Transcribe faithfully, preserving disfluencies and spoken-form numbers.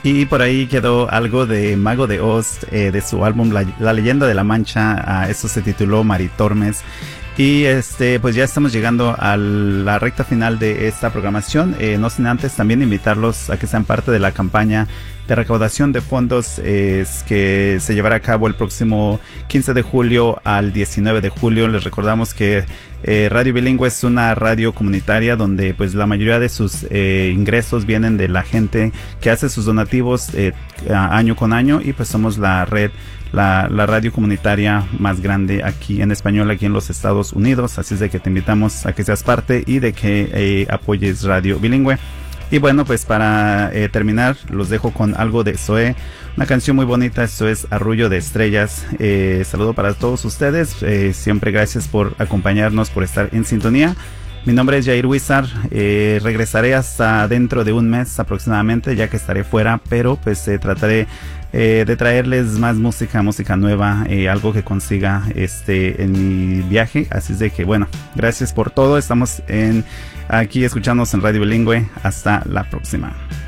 Y por ahí quedó algo de Mago de Oz, eh, de su álbum La, La Leyenda de la Mancha. Uh, eso se tituló Maritormes. Y este, pues ya estamos llegando a la recta final de esta programación. Eh, no sin antes también invitarlos a que sean parte de la campaña de recaudación de fondos eh, que se llevará a cabo el próximo quince de julio al diecinueve de julio. Les recordamos que eh, Radio Bilingüe es una radio comunitaria donde pues la mayoría de sus eh, ingresos vienen de la gente que hace sus donativos eh, año con año, y pues somos la red La, la radio comunitaria más grande aquí en español, aquí en los Estados Unidos. Así es de que te invitamos a que seas parte y de que eh, apoyes Radio Bilingüe. Y bueno, pues para eh, terminar, los dejo con algo de Zoé, una canción muy bonita. Esto es Arrullo de Estrellas. Eh, saludo para todos ustedes. Eh, siempre gracias por acompañarnos, por estar en sintonía. Mi nombre es Jair Huizar. Eh, regresaré hasta dentro de un mes aproximadamente, ya que estaré fuera, pero pues eh, trataré eh, de traerles más música, música nueva, eh, algo que consiga este en mi viaje. Así es de que bueno, gracias por todo. Estamos en aquí escuchándonos en Radio Bilingüe. Hasta la próxima.